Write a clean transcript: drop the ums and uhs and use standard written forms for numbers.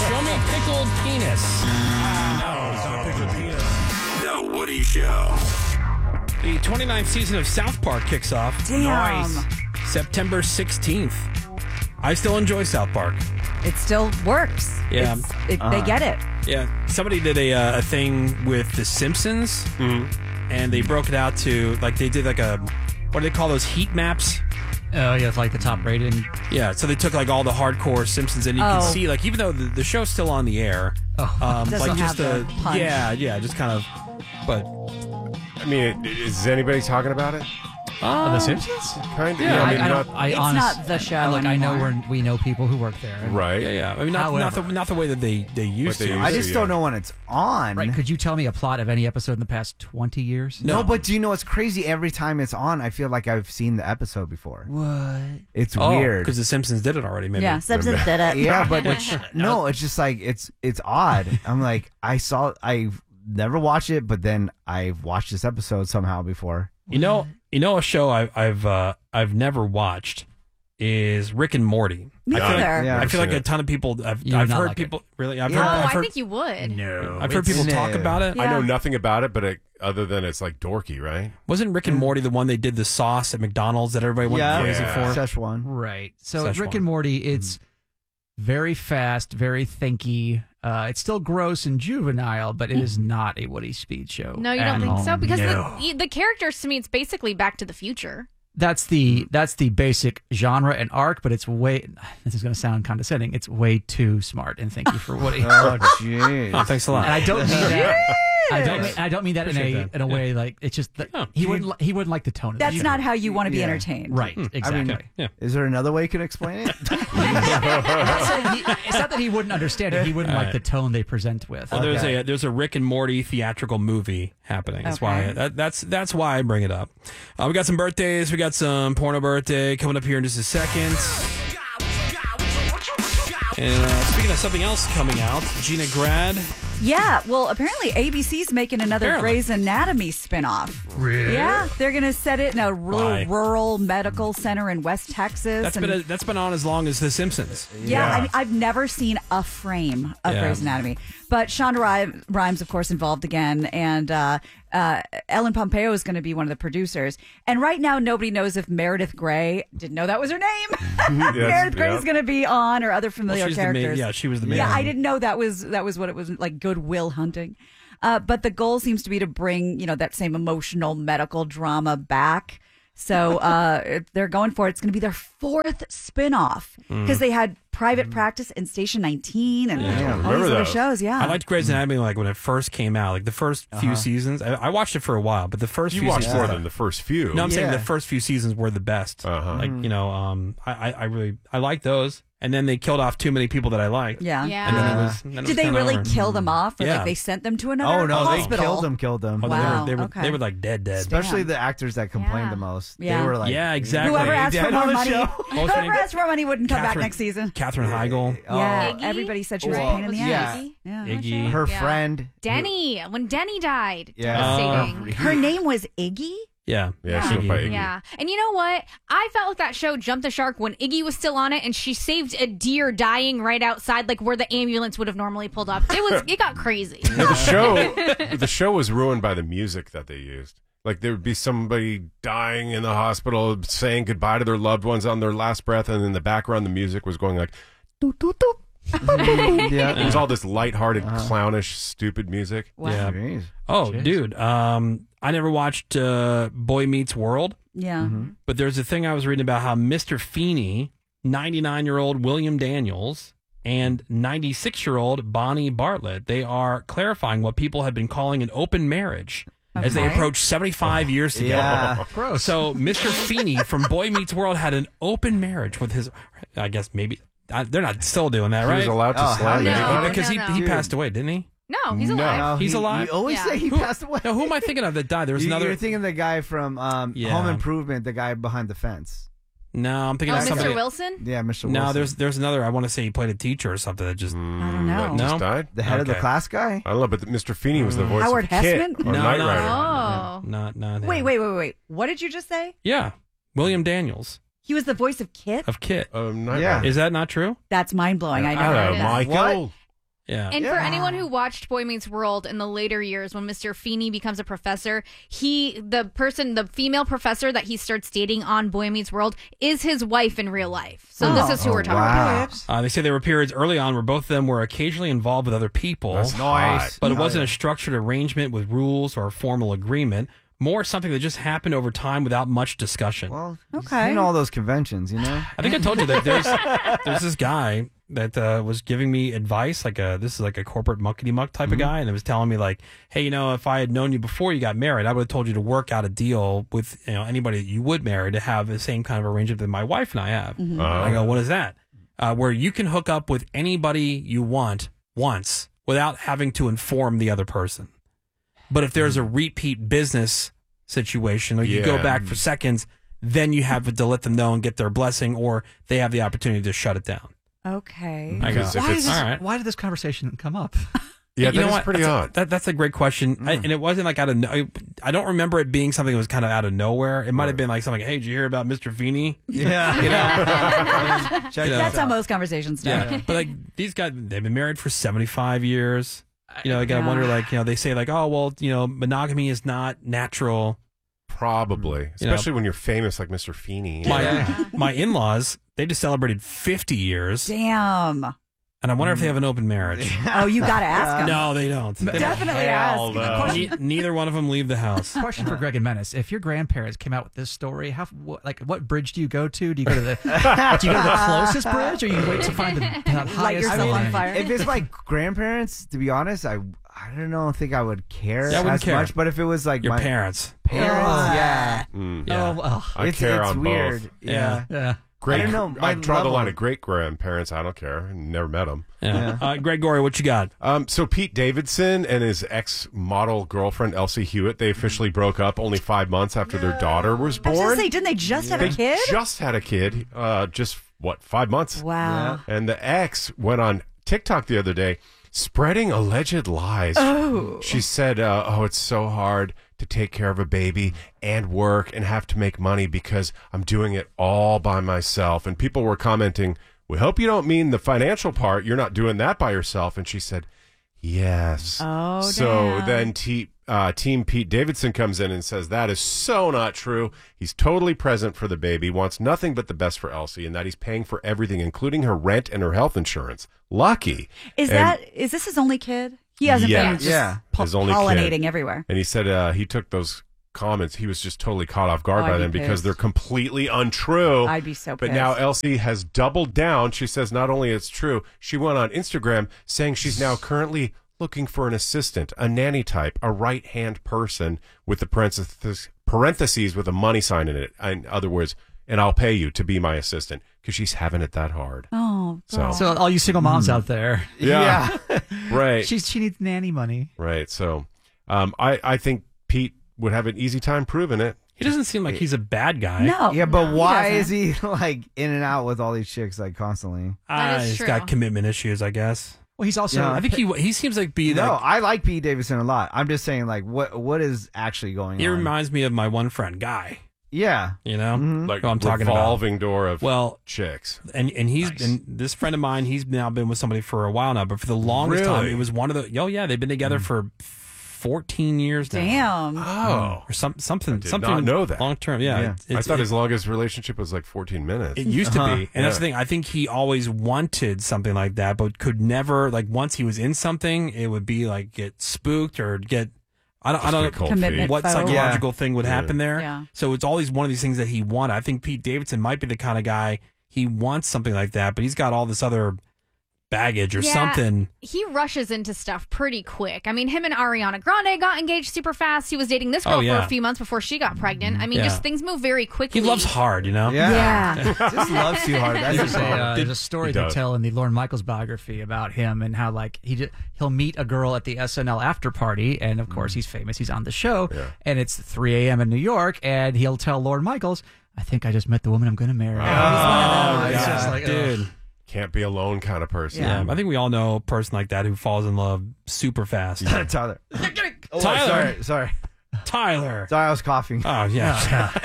Show me pickled penis. No, it's not pickled penis. The Woody Show. The 29th season of South Park kicks off. Damn. Nice. September 16th. I still enjoy South Park. It still works. Yeah. They get it. Yeah. Somebody did a thing with The Simpsons, and they broke it out to, like, they did like a, what do they call those, heat maps? Oh, yeah, it's like the top rated. Yeah, so they took like all the hardcore Simpsons, and you can see, like, even though the show's still on the air, Doesn't like have just the punch. just kind of, but I mean, is anybody talking about it? The Simpsons? Kind of. Yeah, I not, don't. I It's honest- not the show Look, I know anymore. we know people who work there. right. yeah. I mean, not the way that they used What they to. used I just don't know when it's on. Right? Could you tell me a plot of any episode in the past 20 years? No, but do you know what's crazy? Every time it's on, I feel like I've seen the episode before. What? It's Oh, weird. because The Simpsons did it already. Maybe. Yeah, Simpsons did it. Yeah, but no, it's just like it's odd. I'm like, I've never watched it, but then I've watched this episode somehow before. You know, a show I've never watched is Rick and Morty. Me I feel like, neither. Yeah, I feel like seen a it. ton of people. I've You would not heard like people really. I've Yeah. heard. Oh, I've I heard, think you would. No. I've heard people talk about it. Yeah. I know nothing about it, but other than it's like dorky, right? Wasn't Rick and Morty the one they did the sauce at McDonald's that everybody went crazy Yeah. for? Szechuan. Right. So Szechuan. Rick and Morty, it's very fast, very thinky. It's still gross and juvenile, but it is not a Woody Speed show. No, you at don't think all. so? Because No. the characters, to me, it's basically Back to the Future. That's the basic genre and arc, but it's way. This is going to sound condescending. It's way too smart and thinky for Woody. Oh, jeez. Oh, thanks a lot. And I don't mean that. I don't mean that Appreciate that. in a way like it's just that he wouldn't like the tone of That's the show. not how you want to be Yeah. entertained. Right. Exactly. Yeah. Is there another way you can explain it? It's not that he wouldn't understand it. He wouldn't like the tone they present with. Well, there's a Rick and Morty theatrical movie happening. That's Okay. why that's why I bring it up. We got some birthdays. We got some porno birthday coming up here in just a second. And speaking of something else coming out, Gina Grad. Yeah, well, apparently ABC's making another Apparently. Grey's Anatomy spinoff. Really? Yeah, they're going to set it in a Why? little rural medical center in West Texas. That's been on as long as The Simpsons. Yeah, I mean, I've never seen a frame of Yeah. Grey's Anatomy. But Shonda Rhimes, of course, involved again. And Ellen Pompeo is going to be one of the producers. And right now, nobody knows if Meredith Grey, didn't know that was her name. Meredith Grey is going to be on, or other familiar she's the main- characters. yeah, she was the main Yeah, one. I didn't know that was what it was like, Goodwill Hunting. But the goal seems to be to bring, that same emotional medical drama back. So they're going for it. It's going to be their fourth spinoff because they had Private Practice and Station 19 and all remember these other those. shows. Yeah, I liked Grey's Anatomy like when it first came out, like the first few seasons. I watched it for a while, but the first You few watched seasons more than the first few. No, I'm saying Yeah. the first few seasons were the best. Like I like those. And then they killed off too many people that I liked. yeah. Yeah. And then it was. Then it Did was they kinda really over. kill them off, or Yeah. like they sent them to another Oh, no, they hospital? killed them. Oh, Wow, they were okay. they were like dead. Especially the actors that complained Yeah. the most. Yeah. They were like, Yeah, exactly. Whoever asked for dead on more the money, show. What was her whoever name? asked for more money wouldn't come back Catherine- next season. Katherine Heigl. Yeah, Iggy? everybody said she was Well, a pain in the yeah. ass. Yeah. Iggy. her Yeah. friend. Denny, when Denny died. Yeah. Devastating. Her name was Iggy. Yeah. Yeah, she went by Iggy. Yeah. And you know what? I felt like that show jumped the shark when Iggy was still on it and she saved a deer dying right outside, like where the ambulance would have normally pulled up. It got crazy. Yeah, the show was ruined by the music that they used. Like there would be somebody dying in the hospital saying goodbye to their loved ones on their last breath, and in the background the music was going like doop, doop, doop. Yeah. It was all this lighthearted, clownish, stupid music. Wow. Yeah. Jeez. Oh, dude. I never watched Boy Meets World, Yeah. but there's a thing I was reading about how Mr. Feeney, 99-year-old William Daniels, and 96-year-old Bonnie Bartlett, they are clarifying what people have been calling an open marriage as they Okay. approach 75 years together. Yeah. Gross. So Mr. Feeney from Boy Meets World had an open marriage with his, I guess maybe, they're not still doing that, He right? was allowed to Oh, slam no. anybody. Because No. he passed away, didn't he? No, he's alive. No, He's alive? You always Yeah. say he passed away. No, who am I thinking of that died? There was another. You're thinking of the guy from Yeah. Home Improvement, the guy behind the fence. No, I'm thinking Oh, of Mr. somebody. Wilson? Yeah, Mr. Wilson. No, there's another. I want to say he played a teacher or something that just. I don't know. That just No? died? the head of the Okay. class guy. I don't know, but Mr. Feeney was the voice Howard of Kit Hessman? on No, Knight no. Rider. Oh. Not Wait. What did you just say? Yeah, William Daniels He was the voice of Kit? of Kit. Knight Yeah. Rider. Is that not true? That's mind blowing. I never Hello, heard that. Michael. Yeah. And for anyone who watched Boy Meets World in the later years, when Mr. Feeney becomes a professor, the female professor that he starts dating on Boy Meets World is his wife in real life. So this is who we're talking about. They say there were periods early on where both of them were occasionally involved with other people. That's nice. But it wasn't a structured arrangement with rules or a formal agreement. More something that just happened over time without much discussion. Well, Okay. in all those conventions, you know. I think I told you that there's this guy that was giving me advice, this is like a corporate muckety muck type of guy, and it was telling me like, hey, if I had known you before you got married, I would have told you to work out a deal with anybody that you would marry to have the same kind of arrangement that my wife and I have. I go, what is that? Where you can hook up with anybody you want once without having to inform the other person. But if there's a repeat business situation, or you go back for seconds, then you have to let them know and get their blessing, or they have the opportunity to shut it down. Okay. I go, Why did this conversation come up? Yeah, you know that's what? pretty odd. That's a great question, and it wasn't like out of. I don't remember it being something that was kind of out of nowhere. It might have been like something. Hey, did you hear about Mr. Feeney? Yeah. That's how most conversations start. Yeah. But like these guys, they've been married for 75 years. I gotta wonder. They say like, oh well, monogamy is not natural. Probably, especially when you're famous like Mr. Feeney. My in-laws, they just celebrated 50 years. Damn. And I wonder if they have an open marriage. Oh, you got to ask them. No, they don't. Definitely ask. Neither one of them leave the house. Question for Greg and Menace: if your grandparents came out with this story, what bridge do you go to? Do you go to the closest bridge, or you wait to find the highest Light yourself on line? fire. If it's like grandparents, to be honest, I don't know. I think I would care Yeah, I wouldn't as care. much. But if it was like Your my parents. yeah. Yeah. I care it's on weird. both. Yeah. Yeah. Great. I don't know. I draw the level- line of great grandparents. I don't care. Never met them. Yeah. Greg Gorey, what you got? So Pete Davidson and his ex-model girlfriend Elsie Hewitt, they officially broke up only 5 months after their daughter was I was born. gonna say, didn't they just have They a kid? just had a kid. 5 months? Wow. And the ex went on TikTok the other day spreading alleged lies. Oh. She said, it's so hard to take care of a baby and work and have to make money because I'm doing it all by myself. And people were commenting, we hope you don't mean the financial part. You're not doing that by yourself. And she said, yes. Oh, so damn. then Team Pete Davidson comes in and says that is so not true. He's totally present for the baby, wants nothing but the best for Elsie, and that he's paying for everything, including her rent and her health insurance. Lucky. Is this his only kid? He hasn't Yeah. been just Yeah. His only kid. pollinating everywhere. And he said he took those comments. He was just totally caught off guard by I'd be them because pissed. they're completely untrue. I'd be so But pissed. now Elsie has doubled down. She says not only it's true, she went on Instagram saying she's now currently looking for an assistant, a nanny type, a right-hand person with the parentheses with a money sign in it. In other words, and I'll pay you to be my assistant because she's having it that hard. Oh, So, So all you single moms out there, yeah. Right. she needs nanny money. Right. So I think Pete would have an easy time proving it. He doesn't seem like he's a bad guy. no. Yeah, but no, why doesn't. is he like in and out with all these chicks like constantly? That is He's true. got commitment issues, I guess. Well, he's also. Yeah. I think he seems like No, I like Pete Davidson a lot. I'm just saying, like, what is actually going he on? reminds me of my one friend, Guy. Yeah. You know, Like who I'm talking revolving door of Well, chicks. and he's and this friend of mine, he's now been with somebody for a while now, but for the longest time, Really? it was one of the. Oh yeah, they've been together for 14 years now. Damn. Oh. Or something did not know that. long term. Yeah, Yeah. It's- I thought it- his longest relationship was like 14 minutes. It used to be, and that's the Yeah. thing. I think he always wanted something like that, but could never. Like once he was in something, it would be like get spooked or get. I don't Get know cold Commitment. feet. what Oh. psychological thing would happen there. Yeah. So it's always one of these things that he wanted. I think Pete Davidson might be the kind of guy he wants something like that, but he's got all this other baggage or Yeah. something. He rushes into stuff pretty quick. I mean, him and Ariana Grande got engaged super fast. He was dating this girl Oh, yeah. for a few months before she got pregnant. I mean, Yeah. just things move very quickly. He loves hard, you know. Yeah. Just loves too hard. That's There's the problem. there's a story He they does. tell in the Lorne Michaels biography about him and how like he'll meet a girl at the SNL after party, and of course he's famous, he's on the show, and it's 3 a.m. in New York, and he'll tell Lorne Michaels, "I think I just met the woman I'm going to marry." It's just like, dude. Can't be alone kind of person. Yeah, I think we all know a person like that who falls in love super fast. Tyler. Oh, Tyler. Sorry. Tyler. Sorry, I was coughing. Oh yeah.